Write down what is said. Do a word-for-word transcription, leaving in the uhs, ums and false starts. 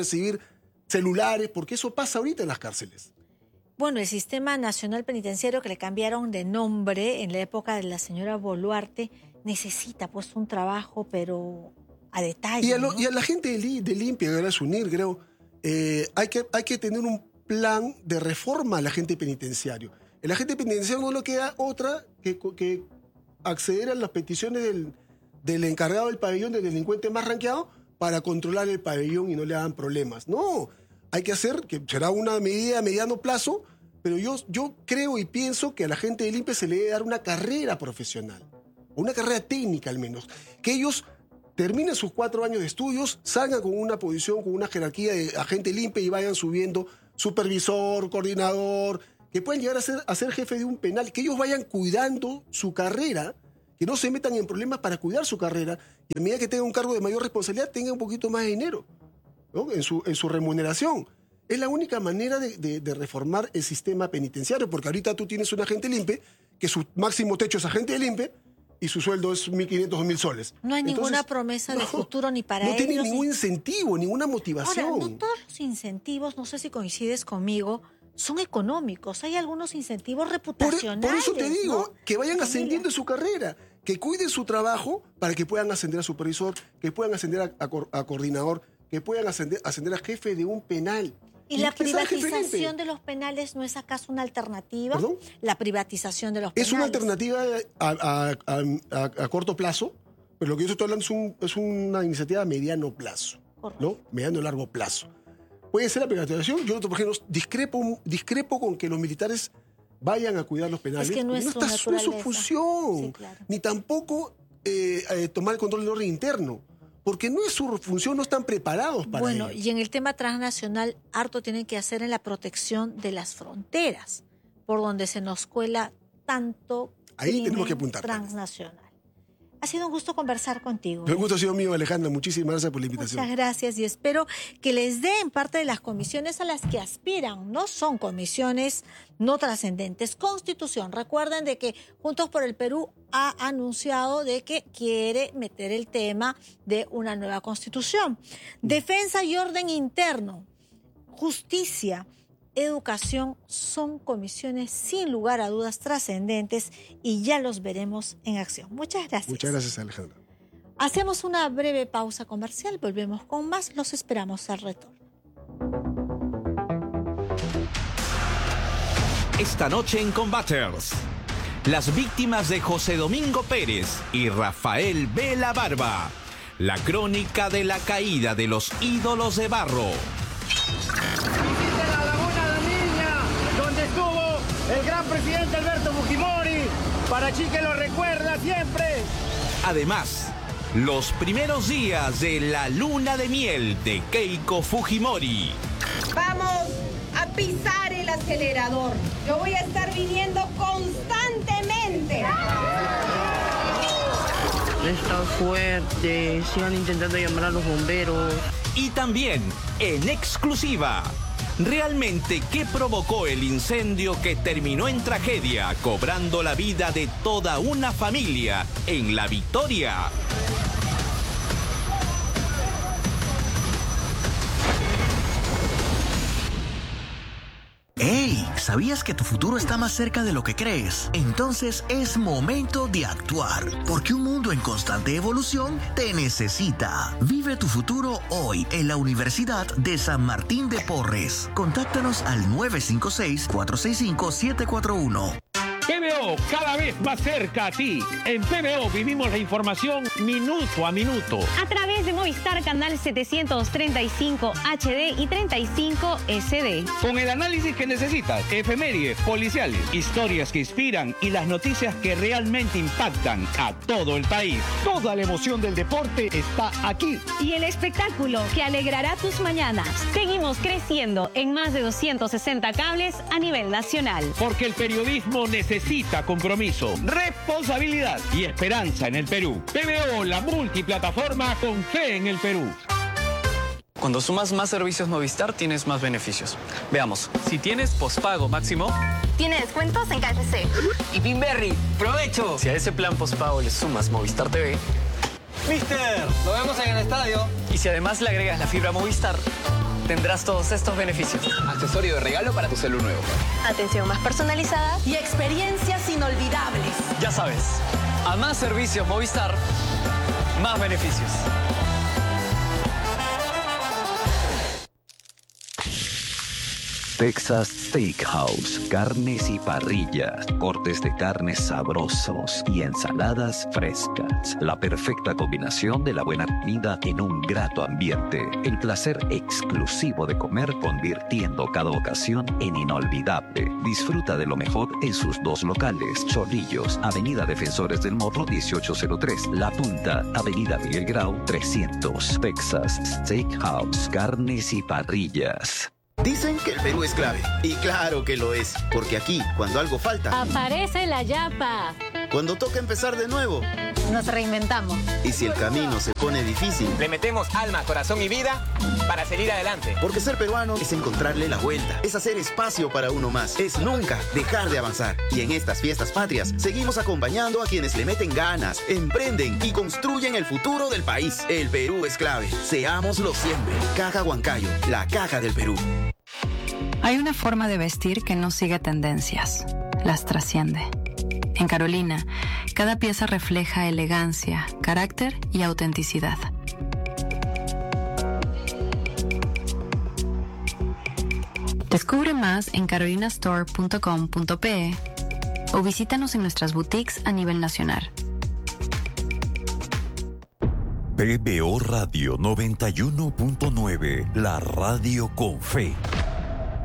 recibir celulares, porque eso pasa ahorita en las cárceles. Bueno, el Sistema Nacional Penitenciario, que le cambiaron de nombre en la época de la señora Boluarte, necesita pues un trabajo, pero a detalle. Y a, lo, ¿no? y a la gente de, de Limpia, que ahora es UNIR, creo, eh, hay, que, hay que tener un plan de reforma al agente penitenciario. El agente penitenciario no le queda otra que, que acceder a las peticiones del, del encargado del pabellón, del delincuente más ranqueado, para controlar el pabellón y no le hagan problemas. No, hay que hacer, que será una medida a mediano plazo, pero yo, yo creo y pienso que a la gente del INPE se le debe dar una carrera profesional, una carrera técnica al menos, que ellos terminen sus cuatro años de estudios, salgan con una posición, con una jerarquía de agente del INPE y vayan subiendo supervisor, coordinador, que puedan llegar a ser, a ser jefe de un penal, que ellos vayan cuidando su carrera, que no se metan en problemas para cuidar su carrera, y a medida que tengan un cargo de mayor responsabilidad, tengan un poquito más de dinero, ¿no? en, su, en su remuneración. Es la única manera de, de, de reformar el sistema penitenciario, porque ahorita tú tienes un agente del INPE, que su máximo techo es agente del INPE, y su sueldo es mil quinientos o mil soles. No hay Entonces, ninguna promesa de no, futuro ni para no ellos. No tiene ningún ni... incentivo, ninguna motivación. Ahora, no todos los incentivos, no sé si coincides conmigo, son económicos. Hay algunos incentivos reputacionales. Por, por eso te digo, ¿no? que vayan Familia. ascendiendo en su carrera, que cuiden su trabajo para que puedan ascender a supervisor, que puedan ascender a, a, a coordinador, que puedan ascender, ascender a jefe de un penal. ¿Y la privatización de los penales no es acaso una alternativa? ¿Perdón? La privatización de los penales. Es una alternativa a, a, a, a, a corto plazo, pero lo que yo estoy hablando es, un, es una iniciativa a mediano plazo, Correcto. ¿no? Mediano y largo plazo. Puede ser la privatización. Yo, por ejemplo, discrepo, discrepo con que los militares vayan a cuidar los penales. Es que no es no su está en su naturaleza. función. Sí, claro. Ni tampoco eh, eh, tomar el control del orden interno. Porque no es su función, no están preparados para Bueno, ello. y en el tema transnacional, harto tienen que hacer en la protección de las fronteras, por donde se nos cuela tanto Ahí tenemos que apuntar. transnacional. Ha sido un gusto conversar contigo. El gusto ha sido mío, Alejandra. Muchísimas gracias por la invitación. Muchas gracias y espero que les den parte de las comisiones a las que aspiran. No son comisiones no trascendentes. Constitución. Recuerden de que Juntos por el Perú ha anunciado de que quiere meter el tema de una nueva constitución. Defensa y orden interno. Justicia. Educación son comisiones sin lugar a dudas trascendentes y ya los veremos en acción. Muchas gracias. Muchas gracias, Alejandra. Hacemos una breve pausa comercial, volvemos con más, los esperamos al retorno. Esta noche en Combaters, las víctimas de José Domingo Pérez y Rafael Vela Barba, la crónica de la caída de los ídolos de barro. El gran presidente Alberto Fujimori, Parachi que lo recuerda siempre. Además, los primeros días de la luna de miel de Keiko Fujimori. Vamos a pisar el acelerador. Yo voy a estar viniendo constantemente. Está fuerte, sigan intentando llamar a los bomberos. Y también, en exclusiva, ¿realmente qué provocó el incendio que terminó en tragedia, cobrando la vida de toda una familia en La Victoria? ¡Hey! ¿Sabías que tu futuro está más cerca de lo que crees? Entonces es momento de actuar, porque un mundo en constante evolución te necesita. Vive tu futuro hoy en la Universidad de San Martín de Porres. Contáctanos al nueve cinco seis, cuatro seis cinco, siete cuatro uno. P B O, cada vez más cerca a ti. En P B O vivimos la información minuto a minuto. A través de Movistar Canal setecientos treinta y cinco H D y treinta y cinco S D. Con el análisis que necesitas, efemérides, policiales, historias que inspiran y las noticias que realmente impactan a todo el país. Toda la emoción del deporte está aquí. Y el espectáculo que alegrará tus mañanas. Seguimos creciendo en más de doscientos sesenta cables a nivel nacional. Porque el periodismo necesita Necesita compromiso, responsabilidad y esperanza en el Perú. P B O, la multiplataforma con fe en el Perú. Cuando sumas más servicios Movistar, tienes más beneficios. Veamos, si tienes pospago máximo... Tiene descuentos en K F C. Y Pinberry, ¡provecho! Si a ese plan pospago le sumas Movistar T V... ¡Mister! ¡Lo vemos en el estadio! Y si además le agregas la fibra Movistar... tendrás todos estos beneficios. Accesorio de regalo para tu celular nuevo. Atención más personalizada Y experiencias inolvidables. Ya sabes, a más servicios Movistar, más beneficios. Texas Steakhouse, carnes y parrillas, cortes de carnes sabrosos y ensaladas frescas. La perfecta combinación de la buena comida en un grato ambiente. El placer exclusivo de comer convirtiendo cada ocasión en inolvidable. Disfruta de lo mejor en sus dos locales. Chorrillos, Avenida Defensores del Morro dieciocho cero tres. La Punta, Avenida Miguel Grau trescientos. Texas Steakhouse, carnes y parrillas. Dicen que el Perú es clave. Y claro que lo es. Porque aquí, cuando algo falta, aparece la yapa. Cuando toca empezar de nuevo, nos reinventamos. Y si el camino se pone difícil, le metemos alma, corazón y vida para seguir adelante. Porque ser peruano es encontrarle la vuelta. Es hacer espacio para uno más. Es nunca dejar de avanzar. Y en estas fiestas patrias, seguimos acompañando a quienes le meten ganas, emprenden y construyen el futuro del país. El Perú es clave. Seámoslo siempre. Caja Huancayo, la caja del Perú. Hay una forma de vestir que no sigue tendencias, las trasciende. En Carolina, cada pieza refleja elegancia, carácter y autenticidad. Descubre más en carolina store punto com punto pe o visítanos en nuestras boutiques a nivel nacional. P B O Radio noventa y uno punto nueve, la radio con fe.